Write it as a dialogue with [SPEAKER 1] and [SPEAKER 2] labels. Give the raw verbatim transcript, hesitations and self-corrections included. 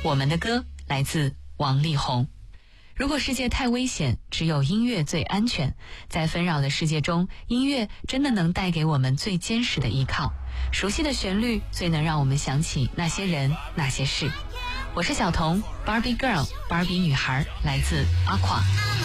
[SPEAKER 1] 我们的歌来自王力宏。如果世界太危险，只有音乐最安全。在纷扰的世界中，音乐真的能带给我们最坚实的依靠。熟悉的旋律最能让我们想起那些人那些事。我是小童 Barbie Girl 芭比女孩，来自 Aqua。